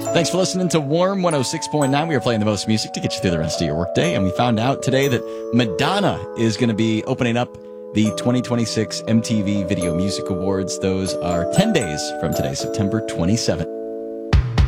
Thanks for listening to Warm 106.9. We are playing the most music to get you through the rest of your workday. And we found out today that Madonna is going to be opening up the 2026 MTV Video Music Awards. Those are 10 days from today, September 27th.